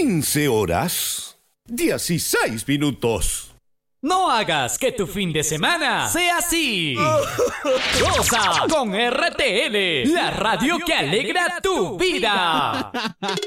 15 horas 16 minutos. No hagas que tu fin de semana sea así. Goza con RTL, la radio que alegra tu vida.